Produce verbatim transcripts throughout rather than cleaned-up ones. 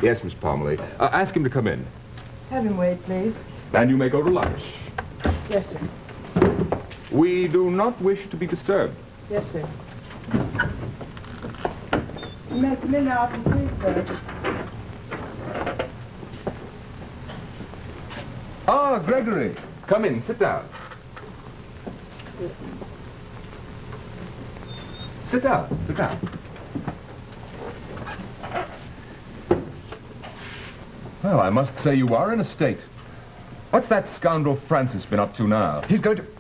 Yes, Miss Parmalee. Uh, ask him to come in. Have him wait, please. And you may go to lunch. Yes, sir. We do not wish to be disturbed. Yes, sir. You may come in now, please, sir. Ah, Gregory. Come in, sit down. Sit down, sit down. Well, I must say you are in a state. What's that scoundrel Francis been up to now? He's going to...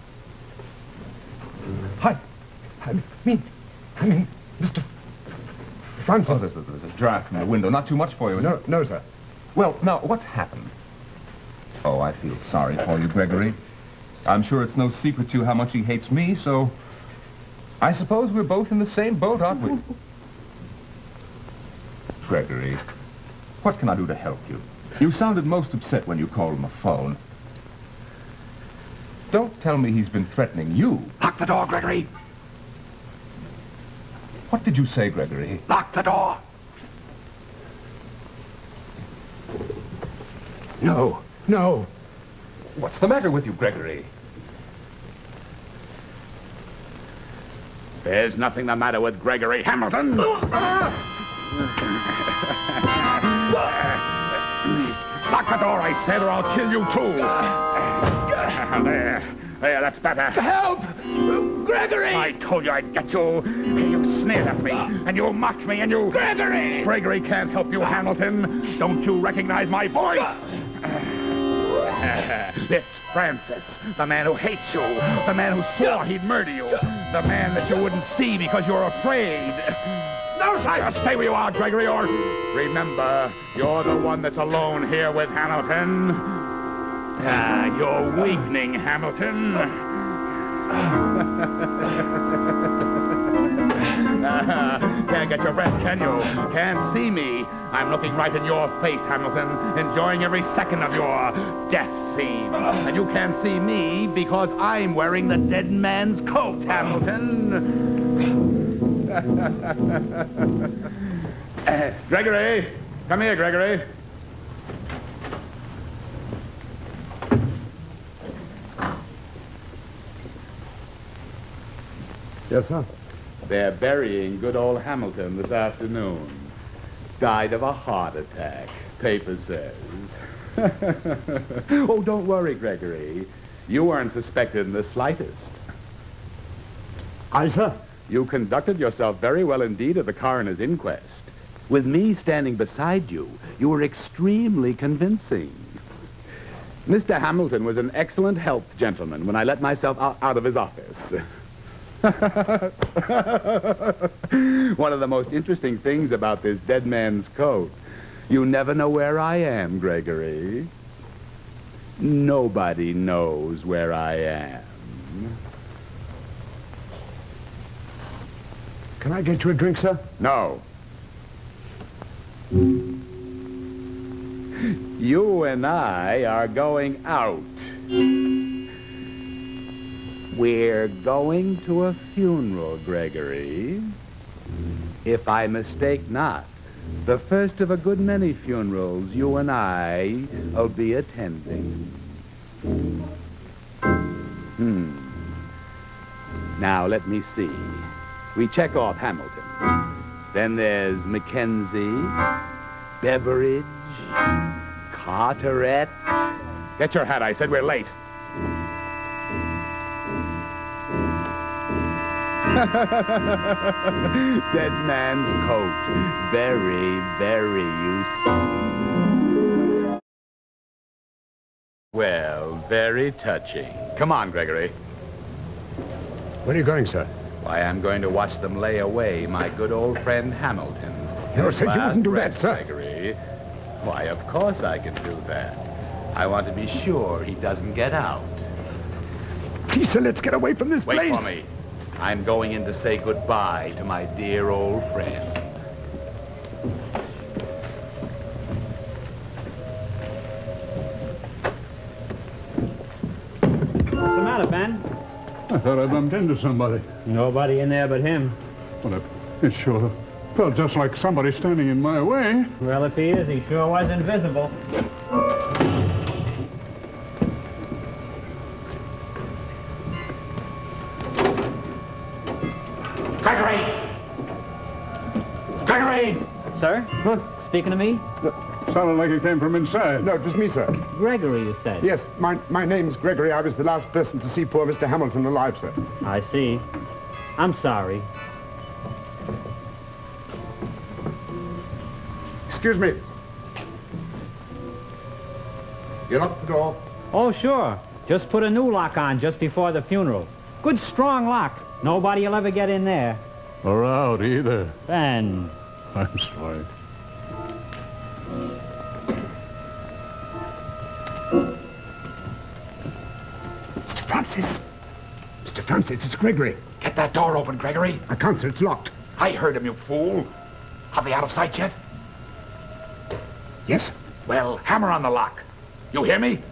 Hi. I mean, I mean, Mister Francis. Oh, there's a, there's a draft from the window. Not too much for you, is No, it? no, sir. Well, now, what's happened? Oh, I feel sorry for you, Gregory. I'm sure it's no secret to you how much he hates me, so... I suppose we're both in the same boat, aren't we? Gregory, what can I do to help you? You sounded most upset when you called him a phone. Don't tell me he's been threatening you. Lock the door, Gregory. What did you say, Gregory? Lock the door. No, no. What's the matter with you, Gregory? There's nothing the matter with Gregory Hamilton. Lock the door, I said, or I'll kill you too. There, there, that's better. Help! Gregory! I told you I'd get you. You sneered at me, and you mocked me, and you... Gregory! Gregory can't help you, Hamilton. Don't you recognize my voice? It's Francis, the man who hates you, the man who swore he'd murder you, the man that you wouldn't see because you're afraid. No, sir! Stay where you are, Gregory, or... Remember, you're the one that's alone here with Hamilton. Ah, you're weakening, Hamilton. Uh, can't get your breath, can you? Can't see me. I'm looking right in your face, Hamilton, enjoying every second of your death scene. And you can't see me because I'm wearing the dead man's coat, Hamilton. uh, Gregory, come here, Gregory. Yes, sir. They're burying good old Hamilton this afternoon. Died of a heart attack, paper says. Oh, don't worry, Gregory. You weren't suspected in the slightest. Aye, sir. You conducted yourself very well indeed at the coroner's inquest. With me standing beside you, you were extremely convincing. Mister Hamilton was an excellent health gentleman when I let myself out, out of his office. One of the most interesting things about this dead man's coat, you never know where I am, Gregory. Nobody knows where I am. Can I get you a drink, sir? No. You and I are going out. We're going to a funeral, Gregory. If I mistake not, the first of a good many funerals you and I will be attending. Hmm. Now, let me see. We check off Hamilton. Then there's Mackenzie, Beveridge, Carteret. Get your hat, I said we're late. Dead man's coat. Very, very useful. Well, very touching. Come on, Gregory. Where are you going, sir? Why, I'm going to watch them lay away my good old friend Hamilton. You His said you last wouldn't do that, rest, sir. Gregory. Why, of course I can do that. I want to be sure he doesn't get out. Please, sir, let's get away from this Wait place. for me. I'm going in to say goodbye to my dear old friend. What's the matter, Ben? I thought I bumped into somebody. Nobody in there but him. Well, it, it sure, Felt just like somebody standing in my way. Well, if he is, he sure was invisible. Gregory! Gregory! Sir? Huh? Speaking to me? Sounded like it came from inside. No, it was me, sir. Gregory, you said? Yes, my, my name's Gregory. I was the last person to see poor Mister Hamilton alive, sir. I see. I'm sorry. Excuse me. You lock the door. Oh, sure. Just put a new lock on just before the funeral. Good, strong lock. Nobody will ever get in there. Or out either. Ben. I'm sorry. Mister Francis. Mister Francis, it's Gregory. Get that door open, Gregory. I can't, sir. It's locked. I heard him, you fool. Are they out of sight yet? Yes? Well, hammer on the lock. You hear me?